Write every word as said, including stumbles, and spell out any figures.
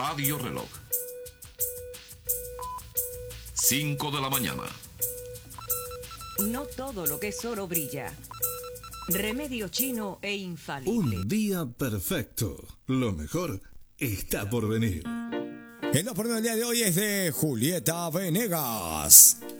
Radio Reloj. cinco de la mañana. No todo lo que es oro brilla. Remedio chino e infalible. Un día perfecto. Lo mejor está por venir. El dos por uno del día de hoy es de Julieta Venegas.